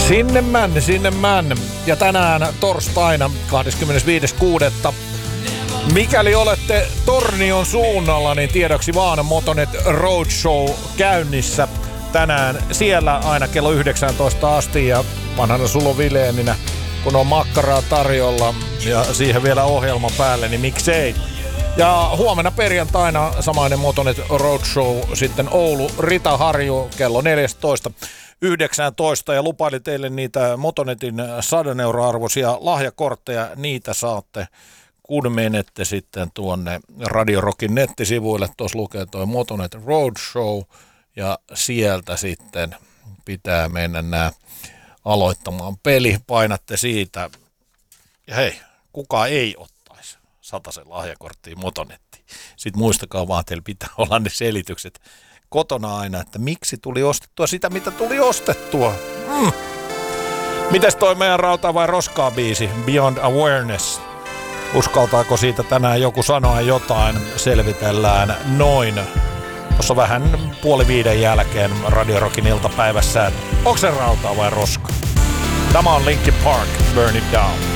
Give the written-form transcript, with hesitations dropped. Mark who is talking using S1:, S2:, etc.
S1: Sinne män. Ja tänään torstaina 25.6. Mikäli olette Tornion suunnalla, niin tiedoksi vaan Motonet Roadshow käynnissä tänään siellä aina kello 19 asti. Ja vanhana Sulo Vileeninä, kun on makkaraa tarjolla ja siihen vielä ohjelma päälle, niin miksei. Ja huomenna perjantaina samainen Motonet Roadshow sitten Oulu Ritaharju kello 14.19 ja lupaili teille niitä Motonetin 100 euroarvoisia lahjakortteja. Niitä saatte, kun menette sitten tuonne Radio Rockin nettisivuille. Tuossa lukee toi Motonet Roadshow ja sieltä sitten pitää mennä nää aloittamaan peli. Painatte siitä. Ja hei, kuka ei ottaisi 100 lahjakorttia Motonettiin. Sitten muistakaa vaan, teillä pitää olla ne selitykset kotona aina, että miksi tuli ostettua sitä, mitä tuli ostettua. Mites toi meidän Rautaa vai roskaa -biisi, Beyond Awareness? Uskaltaako siitä tänään joku sanoa jotain? Selvitellään noin. Tuossa vähän 4:30 jälkeen Radio Rockin iltapäivässä. Onko se Rautaa vai roska? Tämä on Linkin Park, Burn It Down.